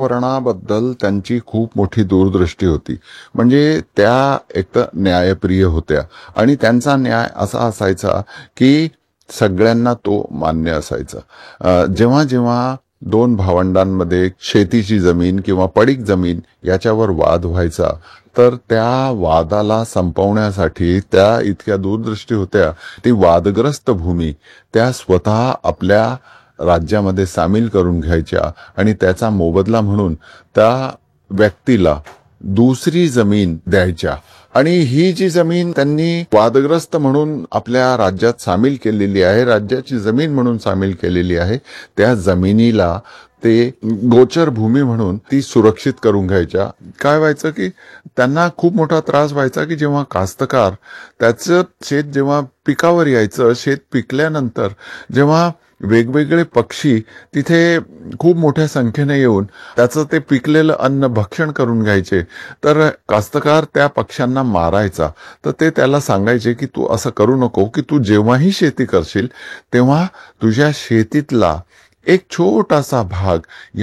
पर्यावरणाबद्दल त्यांची खूप मोठी दूरदृष्टी होती. म्हणजे त्या एक न्यायप्रिय होत्या आणि त्यांचा न्याय असा असायचा की सगळ्यांना तो मान्य असायचा. जेव्हा जेव्हा दोन भावंडांमध्ये शेतीची जमीन किंवा पडीक जमीन याच्यावर वाद व्हायचा तर त्या वादाला संपवण्यासाठी त्या इतक्या दूरदृष्टी होत्या. ती वादग्रस्त भूमी त्या स्वतः आपल्या राज्यामध्ये सामील करून घ्यायच्या आणि त्याचा मोबदला म्हणून त्या व्यक्तीला दुसरी जमीन द्यायच्या. आणि ही जी जमीन त्यांनी वादग्रस्त म्हणून आपल्या राज्यात सामील केलेली आहे, राज्याची जमीन म्हणून सामील केलेली आहे, त्या जमिनीला ते गोचर भूमी म्हणून ती सुरक्षित करून घ्यायच्या. काय व्हायचं की त्यांना खूप मोठा त्रास व्हायचा की जेव्हा कास्तकार त्याचं शेत जेव्हा पिकावर यायचं, शेत पिकल्यानंतर जेव्हा वेगवेगळे पक्षी तिथे खूप मोठ्या संख्येने येऊन त्याचं ते पिकलेलं अन्न भक्षण करून घ्यायचे, तर कास्तकार त्या पक्ष्यांना मारायचा. तर ते त्याला सांगायचे की तू असं करू नको, की तू जेव्हाही शेती करशील तेव्हा तुझ्या शेतीतला एक छोटासा भाग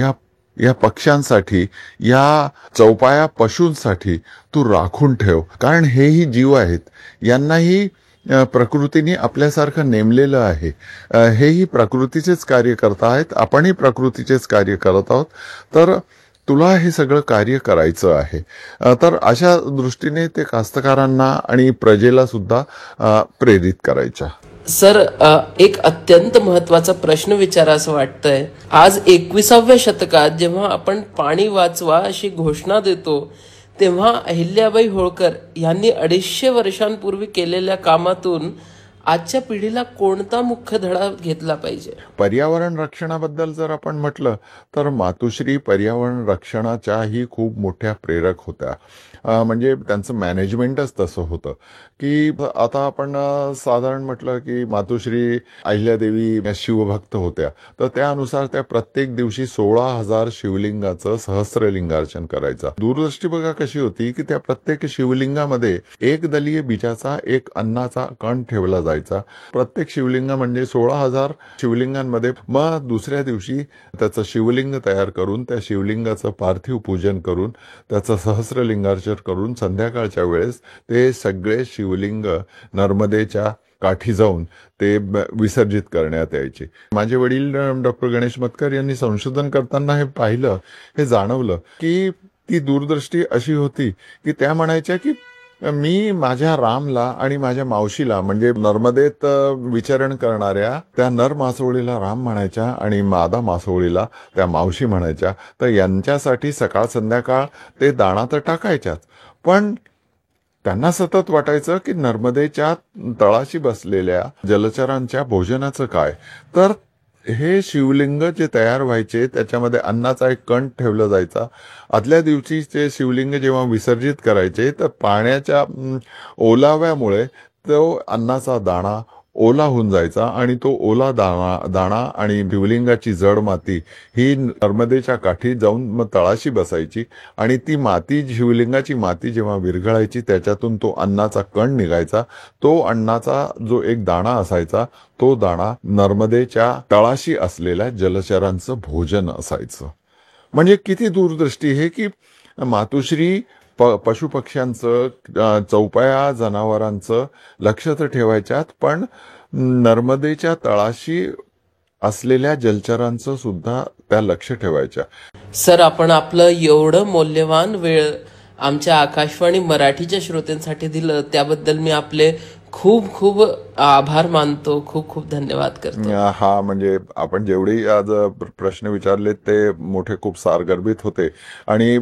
या पक्ष्यांसाठी, या चौपाया पशूंसाठी तू राखून ठेव. कारण हेही जीव आहेत, यांनाही प्रकृतीने आपल्यासारखं नेमलेलं आहे. हेही प्रकृतीचेच कार्य करत आहेत, आपणही प्रकृतीचेच कार्य करत आहोत. तर तुला हे सगळं कार्य करायचं आहे. तर अशा दृष्टीने ते कास्तकारांना आणि प्रजेला सुद्धा प्रेरित करायच्या. सर, एक अत्यंत महत्वाचा प्रश्न विचारायचं वाटतंय. आज 21व्या शतकात जेव्हा आपण पाणी वाचवा अशी घोषणा देतो तेव्हा अहिल्याबाई होळकर यांनी 250 वर्षांपूर्वी केलेल्या कामातून आजच्या पिढीला कोणता मुख्य धडा घेतला पाहिजे? पर्यावरण रक्षणाबद्दल जर आपण म्हटलं तर मातोश्री पर्यावरण रक्षणाच्याही खूप मोठ्या प्रेरक होत्या. म्हणजे त्यांचं मॅनेजमेंटच तसं होतं की आता आपण साधारण म्हटलं की मातोश्री अहिल्यादेवी शिवभक्त होत्या, तर त्यानुसार त्या प्रत्येक दिवशी 16,000 शिवलिंगाचं सहस्रलिंगार्चन करायचा. दूरदृष्टी बघा कशी होती की त्या प्रत्येक शिवलिंगामध्ये एक दलीय बीजाचा, एक अन्नाचा कण ठेवला जायचा. प्रत्येक शिवलिंग म्हणजे 16,000 शिवलिंगांमध्ये. मग दुसऱ्या दिवशी त्याचं शिवलिंग तयार करून त्या शिवलिंगाचं पार्थिव पूजन करून त्याचं सहस्रलिंगार्चन करून संध्याकाळच्या वेळेस ते सगळे शिवलिंग नर्मदेच्या काठी जाऊन ते विसर्जित करण्यात यायचे. माझे वडील डॉक्टर गणेश मतकर यांनी संशोधन करताना हे पाहिलं, हे जाणवलं की ती दूरदृष्टी अशी होती की त्या म्हणायच्या की मी माझ्या रामला आणि माझ्या मावशीला, म्हणजे नर्मदेत विचरण करणाऱ्या त्या नर मासोळीला राम म्हणायच्या आणि मादा मासोळीला त्या मावशी म्हणायच्या. तर यांच्यासाठी सकाळ संध्याकाळ ते दाणा तर टाकायच्याच, पण त्यांना सतत वाटायचं की नर्मदेच्या तळाशी बसलेल्या जलचरांच्या भोजनाचं काय. तर हे शिवलिंग जे तयार व्हायचे त्याच्यामध्ये अन्नाचा एक कण ठेवला जायचा. आदल्या दिवशी ते शिवलिंग जेव्हा विसर्जित करायचे तर पाण्याच्या ओलाव्यामुळे तो अन्नाचा दाणा ओला होऊन जायचा आणि तो ओला दाणा आणि शिवलिंगाची जड माती ही नर्मदेच्या काठी जाऊन मग तळाशी बसायची आणि ती माती, शिवलिंगाची माती जेव्हा विरघळायची त्याच्यातून तो अन्नाचा कण निघायचा. तो अन्नाचा जो एक दाणा असायचा तो दाणा नर्मदेच्या तळाशी असलेल्या जलचरांचं भोजन असायचं. म्हणजे किती दूरदृष्टी हे की मातोश्री पशुपक्ष्यांचं, चौपाया जनावरांचं लक्ष तर ठेवायच्यात, पण नर्मदेच्या तळाशी असलेल्या जलचरांचं सुद्धा त्या लक्ष ठेवायच्या. सर, आपण आपलं एवढं मौल्यवान वेळ आमच्या आकाशवाणी मराठीच्या श्रोत्यांसाठी दिलं त्याबद्दल मी आपले खूप खूप आभार मानतो. खूप खूप धन्यवाद करतो. हा, म्हणजे आपण जेवढे आज प्रश्न विचारले ते मोठे खूप सारगर्भित होते आणि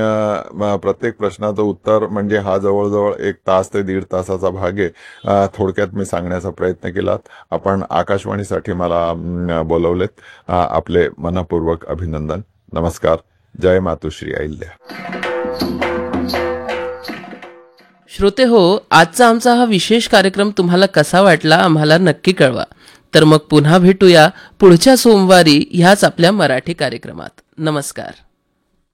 प्रत्येक प्रश्नाचं उत्तर म्हणजे हा जवळजवळ 1 तास ते 1.5 तासाचा भाग आहे. थोडक्यात मी सांगण्याचा प्रयत्न केलात. आपण आकाशवाणीसाठी मला बोलवलेत. आपले मनपूर्वक अभिनंदन. नमस्कार. जय मातोश्री अहिल्या. श्रोते हो, आजचा आमचा हा विशेष कार्यक्रम तुम्हाला कसा वाटला आम्हाला नक्की कळवा. तर मग पुन्हा भेटूया पुढच्या सोमवारी ह्याच आपल्या मराठी कार्यक्रमात. नमस्कार.